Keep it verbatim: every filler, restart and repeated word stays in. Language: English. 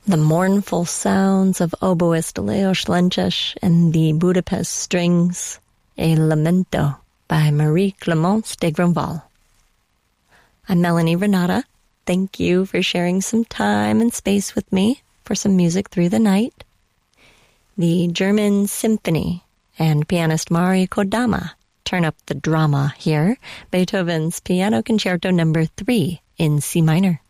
The mournful sounds of oboist Leos Lenches and the Budapest Strings, A Lamento by Marie-Clémence de Grandval. I'm Melanie Renata. Thank you for sharing some time and space with me for some music through the night. The German Symphony and pianist Mari Kodama turn up the drama here, Beethoven's Piano Concerto number three in C minor.